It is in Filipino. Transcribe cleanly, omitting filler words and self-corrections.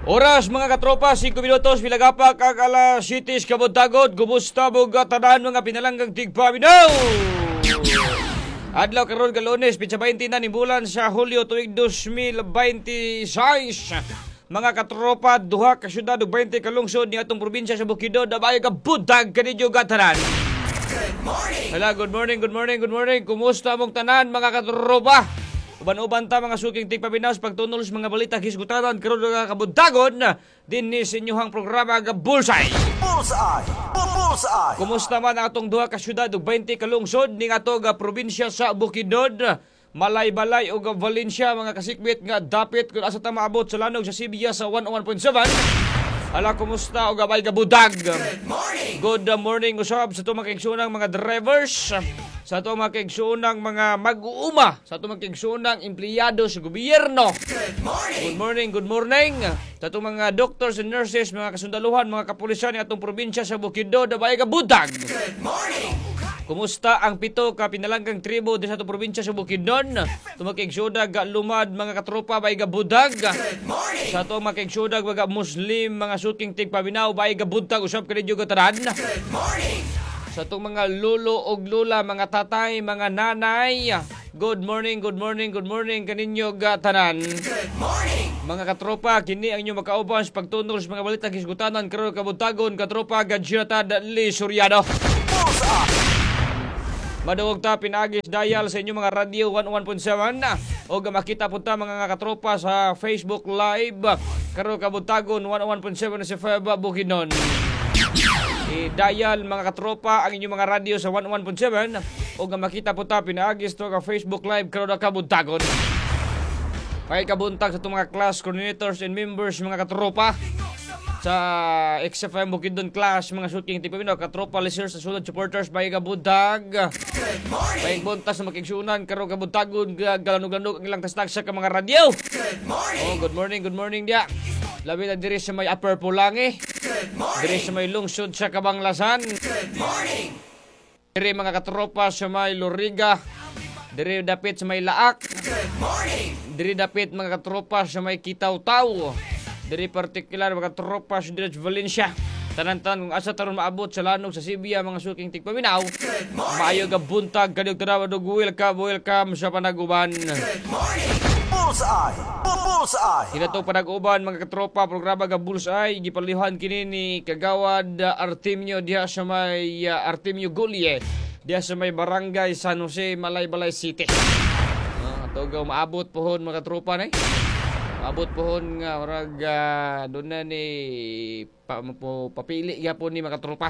Oras mga katropa, 5 minutos, pilagapa kag alas 7 kabuntagon. Kumusta mo tanan mga pinalanggang tigpaminaw? Adlaw karon ka Lunes, pitsa 20 na ni bulan sa Hulyo tuig 2026. Mga katropa, duha ka syudad ug 20 ka lungsod ni atong probinsya sa Bukidnon, dabay ka buntag kaninyo gatanan. Hala, good morning. Kumusta mong tanan mga katropa? Uban-uban ta mga suking tigpaminaw sa pagtunol sa mga balita hisgutanan karon nga kabuntagon dinhi sa inyong programa nga Bullseye. Kumusta man ang atong duha ka syudad ug 20 ka lungsod ning ato nga probinsya sa Bukidnon, Malay-Balay ug Valencia mga kasikbit nga dapit kun asa ta maabot sa lanog sa Sibia sa 101.7. Ala, kumusta o gabay gabudag? Good morning usab sa itong makiksunang mga drivers, sa itong makiksunang mga mag-uuma, sa itong makiksunang empleyado sa gobyerno. Good morning. Sa itong mga doctors and nurses, mga kasundaluhan, mga kapulisan ng atong probinsya sa Bukidnon, gabay gabudag. Kumusta ang 7 ka pinalanggang tribo sa itong probinsya sa Bukidnon? Tumakigsudag lumad mga katropa bay gabudag. Sa itong makigsudag mga Muslim, mga suking tigpaminaw bay gabudag usap kanidyo gataran. Sa itong mga lolo o lula, mga tatay, mga nanay, good morning kaninyo gatanan. Mga katropa, kini ang inyong makauban sa pagtunol sa mga balita hisgutanan karon kabuntagon katropa Gadjirata Dali Suryano. Maduog ta pinagis dial sa inyong mga radio 101.7 o makita punta mga katropa sa Facebook Live karon kabuntagon 101.7 sa Feba Bukidnon. I-dial mga katropa ang inyong mga radio sa 101.7 o makita punta pinagis to ka Facebook Live karon kabuntagon. Kay kabuntag sa itong mga class coordinators and members mga katropa sa XFM Bukidnon class, mga shooting tipamino, katropa, listeners, sa sulod supporters, bay kabuntag. Bay buntas na makiksunan, karon kabuntagon, galanog-lanog ang ilang tastak sa mga radio. Good morning dia. Labi na diri sa may Upper Pulangi. Diri sa may lungsod sa Kabanglasan. Diri mga katropa sa may Loriga. Diri dapit sa may Laak. Diri dapit mga katropa sa may Kitaw-Taw. Diri partikular mga tropa sa Valencia. Tanan-tanan kung asa taron maabot sa lanog sa Sibia mga suking tigpaminaw. Maayo ga buntag kadug tanaw dug welcome sa panaguban. Bullseye. Hinato panaguban mga katropa programa ga Bullseye gipalihan kini ni Kagawad Artemio diha sa may Artemio Gulye diha sa may barangay San Jose, Malay-Balay City. Togaw maabot pohon mga katropa nay. Abot pohon nga orag doon na ni papili gyapon ni mga tropa.